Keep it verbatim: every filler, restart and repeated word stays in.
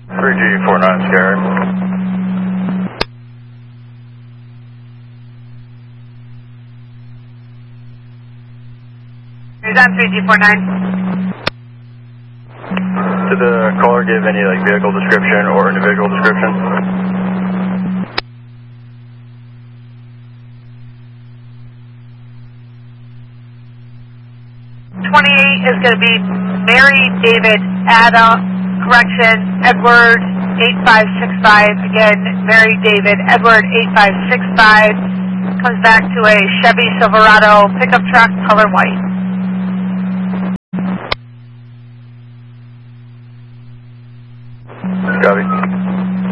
three G four nine Sierra. He's on three G four nine. Did the caller give any like vehicle description or individual description? twenty-eight is going to be Mary David Adam, correction, Edward eight five six five. Again, Mary David Edward eight five six five. Comes back to a Chevy Silverado pickup truck, color white.